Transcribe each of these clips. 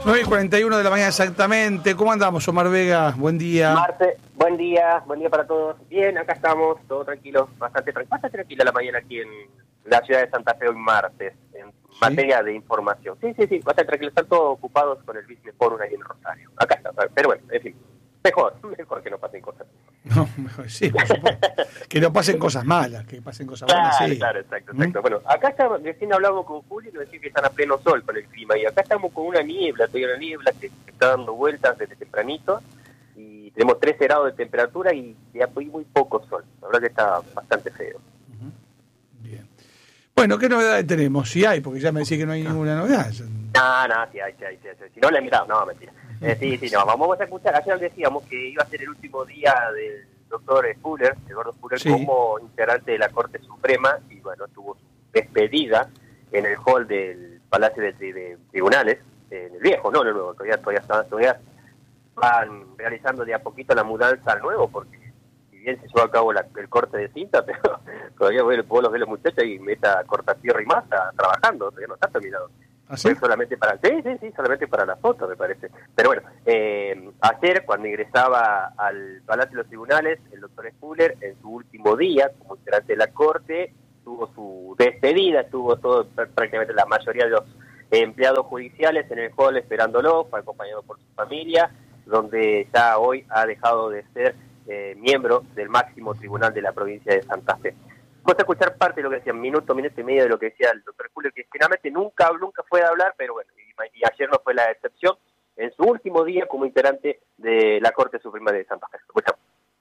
9:41 de la mañana exactamente. ¿Cómo andamos, Omar Vega? Buen día. Marte, buen día para todos. Bien, acá estamos, todo tranquilo, bastante tranquila la mañana aquí en la ciudad de Santa Fe hoy martes, en materia de información. Sí, bastante tranquilo, están todos ocupados con el Business Forum ahí en Rosario. Acá está, pero bueno, en fin, mejor que no pasen cosas. No, mejor, sí, por supuesto. Que no pasen cosas malas, que pasen cosas buenas, sí. Claro, exacto. Bueno, acá estamos, recién hablamos con Julio y nos decía que están a pleno sol con el clima, y acá estamos con una niebla que está dando vueltas desde tempranito, y tenemos 13 grados de temperatura y muy poco sol. La verdad que está bastante feo. Bien. Bueno, ¿qué novedades tenemos? Si hay, porque ya me decís que no hay ninguna novedad. No, sí hay. Si no, la he invitado, no, mentira. Vamos a escuchar. Ayer decíamos que iba a ser el último día del doctor Spuller, Eduardo Spuller, sí, como integrante de la Corte Suprema, y bueno, tuvo su despedida en el hall del Palacio de Tribunales, en el viejo, no en el nuevo, todavía van realizando de a poquito la mudanza al nuevo, porque si bien se llevó a cabo el corte de cinta, pero todavía vos los ve los muchachos y meta cortatierra y masa trabajando, todavía no está terminado. ¿Ah, sí? Solamente para solamente para la foto, me parece. Pero bueno, ayer cuando ingresaba al Palacio de los Tribunales, el doctor Spuller, en su último día como integrante de la Corte, tuvo su despedida, estuvo prácticamente la mayoría de los empleados judiciales en el hall esperándolo, fue acompañado por su familia, donde ya hoy ha dejado de ser miembro del máximo tribunal de la provincia de Santa Fe. Vamos a escuchar parte de lo que decía, minuto y medio de lo que decía el doctor Spuller, que finalmente nunca fue a hablar, pero bueno, y ayer no fue la excepción, en su último día como integrante de la Corte Suprema de Santa Fe. Escuchamos.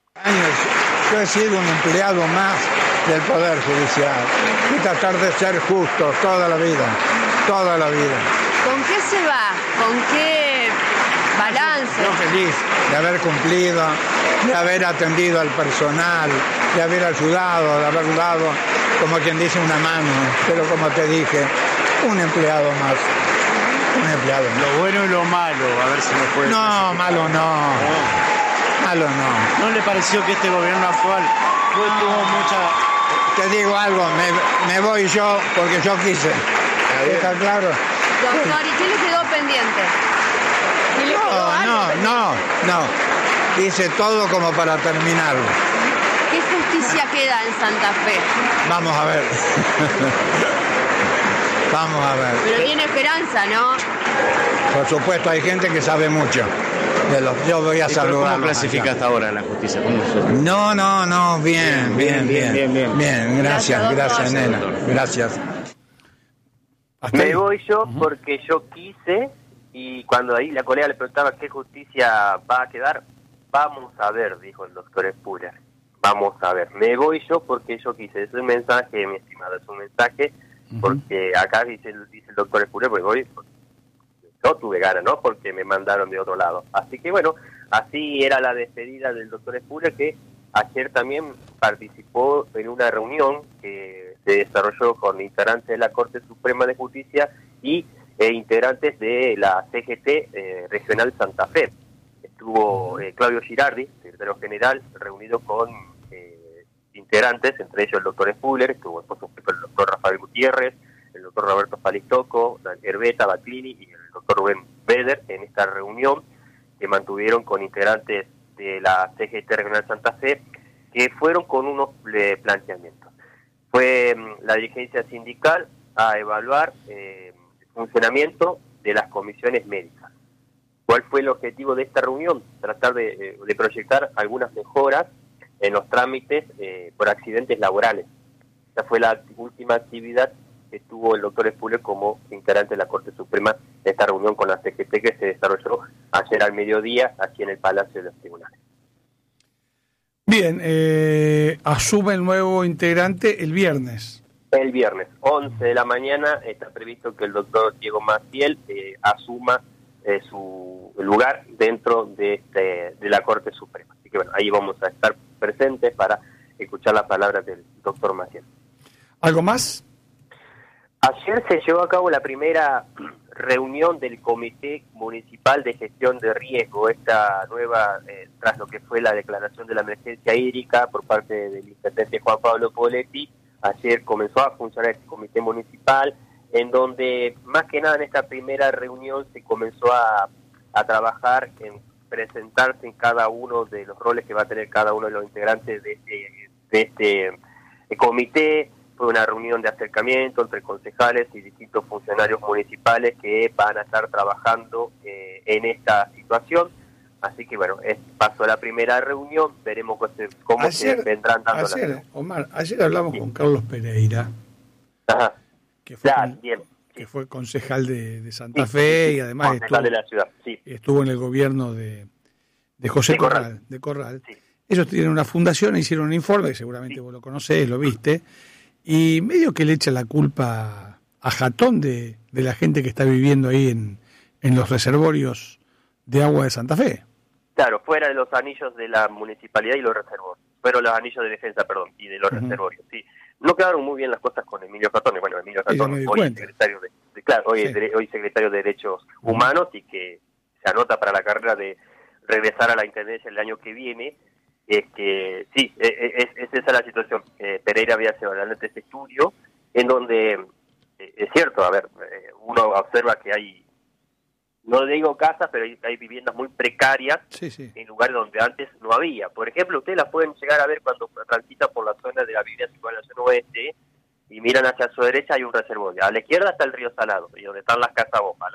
Yo he sido un empleado más del Poder Judicial y tratar de ser justo toda la vida. ¿Con qué se va? ¿Con qué balance? Yo feliz de haber cumplido, de haber atendido al personal, de haber ayudado, de haber dado, como quien dice, una mano, pero como te dije, un empleado más. Lo bueno y lo malo, a ver si me puede... No, malo no. ¿No le pareció que este gobierno actual tuvo mucha... Te digo algo, me voy yo porque yo quise. ¿Está claro? Doctor, ¿y qué le quedó pendiente? No. Hice todo como para terminarlo. ¿Qué justicia queda en Santa Fe? Vamos a ver. Pero tiene esperanza, ¿no? Por supuesto, hay gente que sabe mucho. Yo voy a saludar. ¿Cómo clasifica hasta ahora la justicia? No, bien. Gracias, nena. Gracias. Me voy yo porque yo quise, y cuando ahí la colega le preguntaba qué justicia va a quedar, vamos a ver, dijo el doctor Spuller. Vamos a ver, me voy yo porque yo quise. Es un mensaje, mi estimado, es un mensaje, porque acá dice el doctor Spuller, pues voy, yo tuve ganas, ¿no? Porque me mandaron de otro lado. Así que bueno, así era la despedida del doctor Spuller, que ayer también participó en una reunión que se desarrolló con integrantes de la Corte Suprema de Justicia y integrantes de la CGT Regional Santa Fe. Estuvo Claudio Girardi, secretario general, reunido con integrantes, entre ellos el doctor Spuller, estuvo por supuesto el doctor Rafael Gutiérrez, el doctor Roberto Falistoco, Herbeta Baclini y el doctor Rubén Beder en esta reunión que mantuvieron con integrantes de la CGT Regional Santa Fe, que fueron con unos planteamientos. Fue la dirigencia sindical a evaluar el funcionamiento de las comisiones médicas. ¿Cuál fue el objetivo de esta reunión? Tratar de proyectar algunas mejoras en los trámites por accidentes laborales. Esta fue la última actividad que tuvo el doctor Spuller como integrante de la Corte Suprema en esta reunión con la CGT que se desarrolló ayer al mediodía aquí en el Palacio de los Tribunales. Bien, asume el nuevo integrante el viernes. El viernes, 11 de la mañana, está previsto que el doctor Diego Maciel asuma su lugar dentro de la Corte Suprema. Así que bueno, ahí vamos a estar presentes para escuchar las palabras del doctor Maciel. ¿Algo más? Ayer se llevó a cabo la primera reunión del Comité Municipal de Gestión de Riesgo, esta nueva, tras lo que fue la declaración de la emergencia hídrica por parte del intendente Juan Pablo Poletti. Ayer comenzó a funcionar este comité municipal, en donde más que nada en esta primera reunión se comenzó a trabajar en presentarse en cada uno de los roles que va a tener cada uno de los integrantes de este comité. Fue una reunión de acercamiento entre concejales y distintos funcionarios municipales que van a estar trabajando en esta situación. Así que bueno, pasó la primera reunión, veremos cómo se vendrán dando las cosas. Omar, ayer hablamos con Carlos Pereira, Ajá. que fue concejal de Santa Fe y además concejal de la ciudad, sí. Estuvo en el gobierno de José Corral. Sí. Ellos tienen una fundación, hicieron un informe, que seguramente vos lo conocés, lo viste, y medio que le echa la culpa a Jatón de la gente que está viviendo ahí en los reservorios de agua de Santa Fe. Claro, fuera de los anillos de la municipalidad y los reservorios. Fueron los anillos de defensa, perdón, y de los reservorios, sí. No quedaron muy bien las cosas con Emilio Jatón. Bueno, Emilio Jatón hoy secretario hoy secretario de Derechos Humanos y que se anota para la carrera de regresar a la intendencia el año que viene. Sí, es esa la situación. Pereira había hecho adelante este estudio en donde es cierto, a ver, uno observa que hay, no digo casas, pero hay viviendas muy precarias en lugares donde antes no había. Por ejemplo, ustedes las pueden llegar a ver cuando transitan por la zona de la Avenida Circunvalación Oeste y miran hacia su derecha, hay un reservorio. A la izquierda está el río Salado, y donde están las casas bomba.